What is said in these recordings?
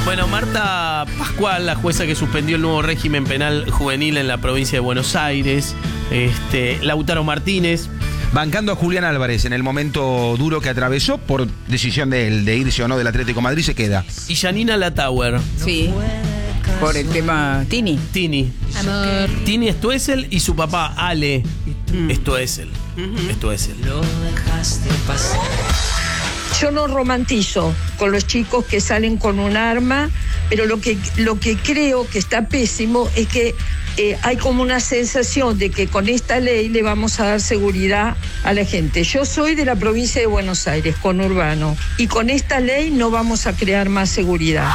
Bueno, Marta Pascual, la jueza que suspendió el nuevo régimen penal juvenil en la provincia de Buenos Aires. Lautaro Martínez. Bancando a Julián Álvarez en el momento duro que atravesó por decisión de él, de irse o no del Atlético de Madrid, se queda. Y Janina Latauer. Sí. Por el tema Tini. Tini. Amor. Tini Stoessel y su papá, Ale Stoessel. Stoessel. Lo dejaste pasar. Yo no romantizo con los chicos que salen con un arma, pero lo que creo que está pésimo es que hay como una sensación de que con esta ley le vamos a dar seguridad a la gente. Yo soy de la provincia de Buenos Aires, conurbano, y con esta ley no vamos a crear más seguridad.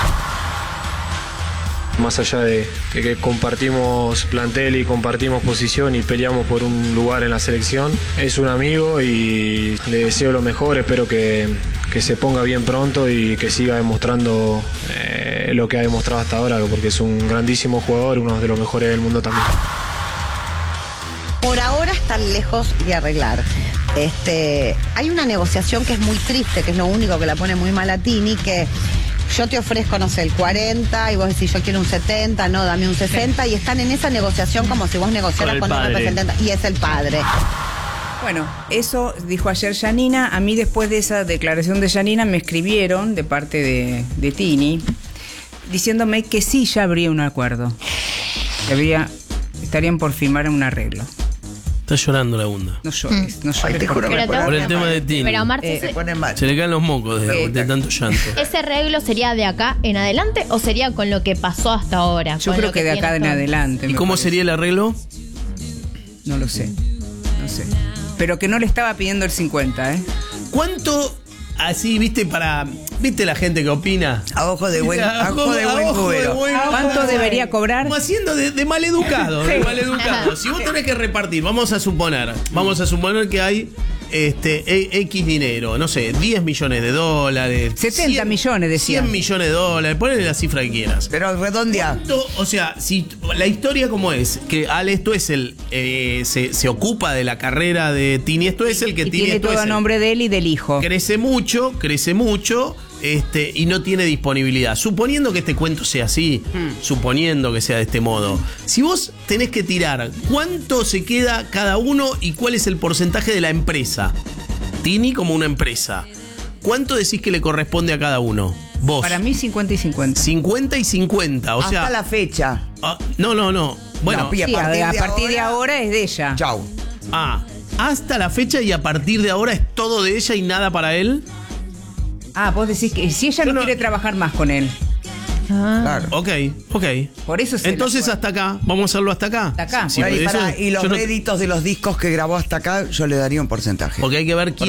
Más allá de que compartimos plantel y compartimos posición y peleamos por un lugar en la selección, es un amigo y le deseo lo mejor, espero que se ponga bien pronto y que siga demostrando lo que ha demostrado hasta ahora, porque es un grandísimo jugador, uno de los mejores del mundo también. Por ahora están lejos de arreglar. Hay una negociación que es muy triste, que es lo único que la pone muy mal a Tini, que yo te ofrezco, no sé, el 40 y vos decís yo quiero un 70, no, dame un 60 y están en esa negociación como si vos negociaras con un representante y es el padre. Bueno, eso dijo ayer Janina. A mí después de esa declaración de Janina me escribieron de parte de Tini diciéndome que sí ya habría un acuerdo. Estarían por firmar un arreglo. Está llorando la bunda. No llores, no llores. Ay, te juro, Por el tema de Tini. Pero Marta, se pone mal. Se le caen los mocos de tanto llanto. ¿Ese arreglo sería de acá en adelante o sería con lo que pasó hasta ahora? Yo creo que de acá en adelante. ¿Y cómo sería el arreglo? No lo sé. No sé. Pero que no le estaba pidiendo el 50, ¿eh? ¿Cuánto así, viste, viste la gente que opina? A ojo de buen cubero. ¿Cuánto debería cobrar? Como haciendo de maleducado, de maleducado. Si vos tenés que repartir, vamos a suponer que hay X dinero, no sé, 10 millones de dólares. 70 100, millones, decía. 100 millones de dólares, ponle la cifra que quieras. Pero redondea. O sea, si la historia como es, que Ale Stoessel se ocupa de la carrera de Tini Stoessel, que tiene todo a nombre de él y del hijo. Crece mucho, y no tiene disponibilidad. Suponiendo que este cuento sea así, suponiendo que sea de este modo, si vos tenés que tirar, ¿cuánto se queda cada uno y cuál es el porcentaje de la empresa? Tini como una empresa. ¿Cuánto decís que le corresponde a cada uno? Vos. Para mí 50 y 50. 50 y 50, o sea... Hasta la fecha. No. Bueno, Sí, a partir de ahora es de ella. Chau. Hasta la fecha y a partir de ahora es todo de ella y nada para él. Vos decís que si ella no quiere trabajar más con él. Claro. Ok. Por eso entonces hasta acá, vamos a hacerlo hasta acá. Hasta acá. Sí, y eso, los yo no- réditos de los discos que grabó hasta acá, yo le daría un porcentaje. Porque hay que ver